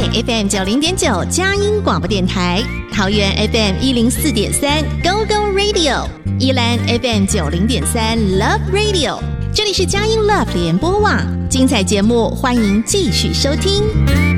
FM 90.9佳音广播电台，桃园 FM 104.3 Go Go Radio， 宜兰 FM 90.3 Love Radio。这里是佳音 Love 联播网，精彩节目欢迎继续收听。